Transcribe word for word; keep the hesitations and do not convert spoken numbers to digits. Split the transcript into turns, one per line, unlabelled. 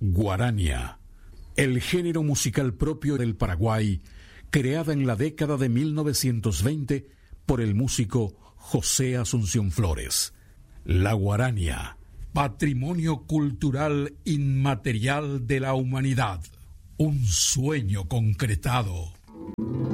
Guarania, el género musical propio del Paraguay, creada en la década de mil novecientos veinte por el músico José Asunción Flores. La guarania, patrimonio cultural inmaterial de la humanidad, un sueño concretado.